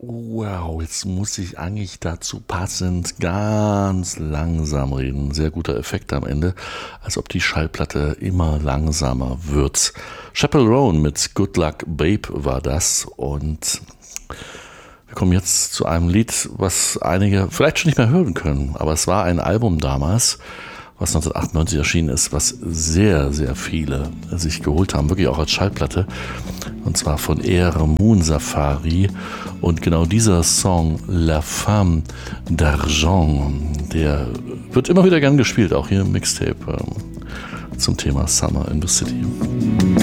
Wow, jetzt muss ich eigentlich dazu passend ganz langsam reden. Sehr guter Effekt am Ende, als ob die Schallplatte immer langsamer wird. Chappell Roan mit Good Luck Babe war das, und wir kommen jetzt zu einem Lied, was einige vielleicht schon nicht mehr hören können, aber es war ein Album damals, was 1998 erschienen ist, was sehr, sehr viele sich geholt haben, wirklich auch als Schallplatte, und zwar von Air Moon Safari. Und genau dieser Song La Femme d'Argent, der wird immer wieder gern gespielt, auch hier im Mixtape zum Thema Summer in the City.